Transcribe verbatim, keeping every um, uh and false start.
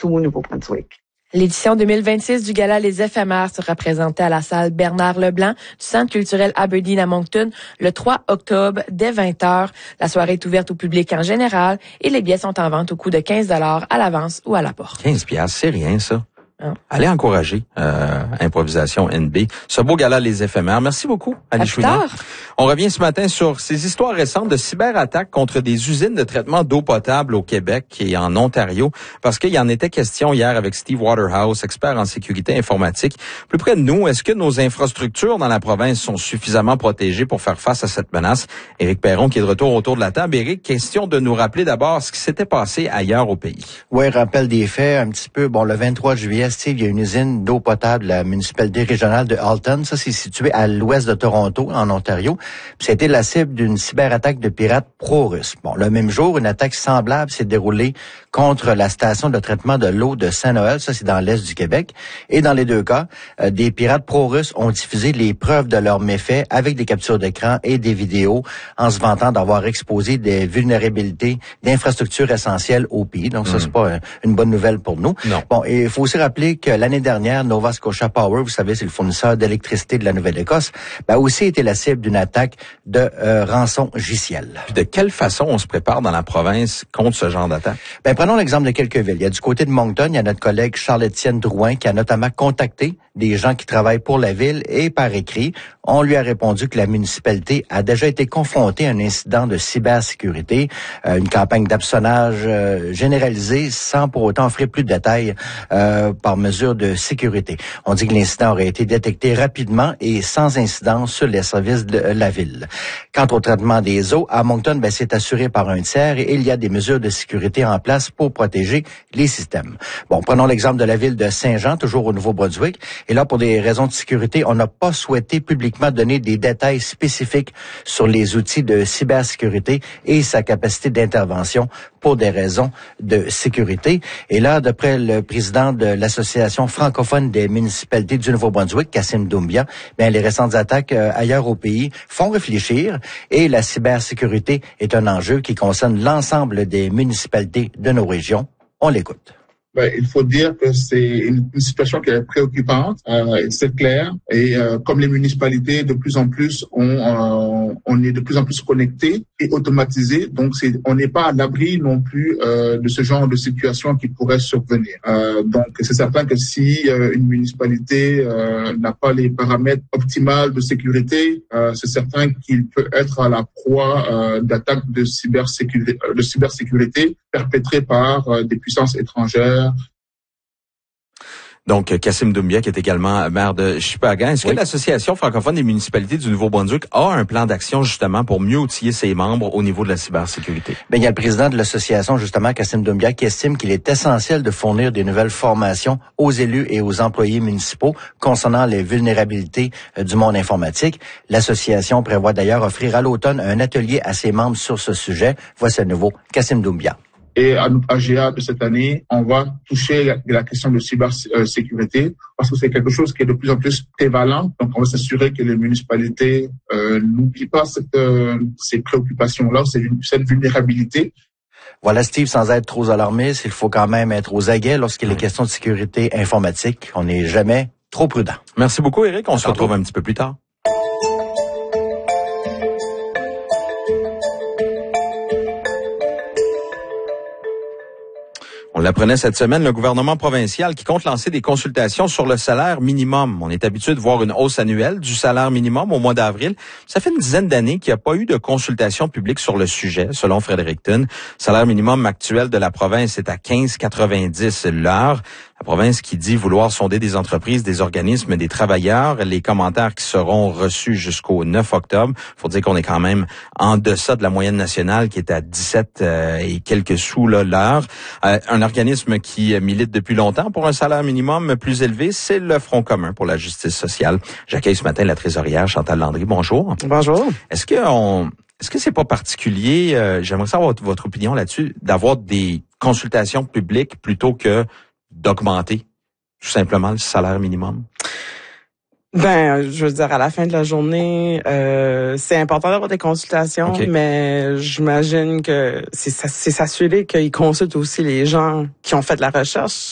partout au Nouveau-Brunswick. L'édition deux mille vingt-six du Gala Les Éphémères sera présentée à la salle Bernard Leblanc du Centre culturel Aberdeen à Moncton le trois octobre dès vingt heures. La soirée est ouverte au public en général et les billets sont en vente au coût de quinze dollars à l'avance ou à la porte. quinze piastres, c'est rien ça. Hein? Allez encourager euh, Improvisation N B. Ce beau gala Les Éphémères. Merci beaucoup, Ali Chouinard. On revient ce matin sur ces histoires récentes de cyberattaques contre des usines de traitement d'eau potable au Québec et en Ontario, parce qu'il y en était question hier avec Steve Waterhouse, expert en sécurité informatique. Plus près de nous, est-ce que nos infrastructures dans la province sont suffisamment protégées pour faire face à cette menace? Éric Perron qui est de retour autour de la table. Éric, question de nous rappeler d'abord ce qui s'était passé ailleurs au pays. Oui, rappel des faits un petit peu. Bon, le vingt-trois juillet, Steve, il y a une usine d'eau potable, la municipalité régionale de Halton. Ça, c'est situé à l'ouest de Toronto, en Ontario. Puis ça a été la cible d'une cyberattaque de pirates pro-russes. Bon, le même jour, une attaque semblable s'est déroulée contre la station de traitement de l'eau de Saint-Noël. Ça, c'est dans l'est du Québec. Et dans les deux cas, euh, des pirates pro-russes ont diffusé les preuves de leurs méfaits avec des captures d'écran et des vidéos en se vantant d'avoir exposé des vulnérabilités d'infrastructures essentielles au pays. Donc, ça, mmh. c'est pas euh, une bonne nouvelle pour nous. Non. Bon, et il faut aussi rappeler que l'année dernière, Nova Scotia Power, vous savez, c'est le fournisseur d'électricité de la Nouvelle-Écosse, ben, a aussi été la cible d'une attaque de euh, rançon logiciel. Puis de quelle façon on se prépare dans la province contre ce genre d'attaque? Ben, prenons l'exemple de quelques villes. Il y a du côté de Moncton, il y a notre collègue Charles-Étienne Drouin qui a notamment contacté des gens qui travaillent pour la ville et par écrit, on lui a répondu que la municipalité a déjà été confrontée à un incident de cybersécurité, euh, une campagne d'hameçonnage euh, généralisée sans pour autant offrir plus de détails euh, par mesure de sécurité. On dit que l'incident aurait été détecté rapidement et sans incidence sur les services de la ville. Quant au traitement des eaux, à Moncton, ben, c'est assuré par un tiers et il y a des mesures de sécurité en place pour protéger les systèmes. Bon, prenons l'exemple de la ville de Saint-Jean, toujours au Nouveau-Brunswick. Et là, pour des raisons de sécurité, on n'a pas souhaité publiquement donner des détails spécifiques sur les outils de cybersécurité et sa capacité d'intervention pour des raisons de sécurité. Et là, d'après le président de l'Association francophone des municipalités du Nouveau-Brunswick, Kassim Doumbia, bien, les récentes attaques euh, ailleurs au pays font réfléchir et la cybersécurité est un enjeu qui concerne l'ensemble des municipalités de nos régions. On l'écoute. Ben, il faut dire que c'est une, une situation qui est préoccupante, euh, c'est clair. Et euh, comme les municipalités de plus en plus, on, euh, on est de plus en plus connectés et automatisés, donc c'est, on n'est pas à l'abri non plus euh, de ce genre de situation qui pourrait survenir. Euh, donc c'est certain que si euh, une municipalité euh, n'a pas les paramètres optimaux de sécurité, euh, c'est certain qu'il peut être à la proie euh, d'attaques de cybersécurité, de cybersécurité perpétrées par euh, des puissances étrangères. Donc, Kassim Doumbia, qui est également maire de Shippagan. Est-ce oui. que l'Association francophone des municipalités du Nouveau-Brunswick a un plan d'action, justement, pour mieux outiller ses membres au niveau de la cybersécurité? Bien, il y a le président de l'association, justement, Kassim Doumbia, qui estime qu'il est essentiel de fournir des nouvelles formations aux élus et aux employés municipaux concernant les vulnérabilités euh, du monde informatique. L'association prévoit d'ailleurs offrir à l'automne un atelier à ses membres sur ce sujet. Voici à nouveau Kassim Doumbia. Et à notre A G A de cette année, on va toucher la, la question de cybersécurité parce que c'est quelque chose qui est de plus en plus prévalent. Donc, on va s'assurer que les municipalités euh, n'oublient pas cette, euh, ces préoccupations-là, cette, cette vulnérabilité. Voilà, Steve, sans être trop alarmiste, il faut quand même être aux aguets lorsqu'il est question de sécurité informatique. On n'est jamais trop prudent. Merci beaucoup, Éric. On se retrouve un petit peu plus tard. On l'apprenait cette semaine, le gouvernement provincial qui compte lancer des consultations sur le salaire minimum. On est habitué de voir une hausse annuelle du salaire minimum au mois d'avril. Ça fait une dizaine d'années qu'il n'y a pas eu de consultation publique sur le sujet, selon Fredericton. Le salaire minimum actuel de la province est à quinze quatre-vingt-dix l'heure. La province qui dit vouloir sonder des entreprises, des organismes, des travailleurs. Les commentaires qui seront reçus jusqu'au neuf octobre. Faut dire qu'on est quand même en deçà de la moyenne nationale qui est à dix-sept euh, et quelques sous là, l'heure. Euh, un organisme qui milite depuis longtemps pour un salaire minimum plus élevé, c'est le Front commun pour la justice sociale. J'accueille ce matin la trésorière Chantal Landry. Bonjour. Bonjour. Est-ce que on Est-ce que c'est pas particulier, euh, j'aimerais savoir votre, votre opinion là-dessus, d'avoir des consultations publiques plutôt que d'augmenter tout simplement le salaire minimum? Ben, je veux dire, à la fin de la journée, euh, c'est important d'avoir des consultations, okay. mais j'imagine que c'est, c'est s'assurer qu'ils consultent aussi les gens qui ont fait la recherche.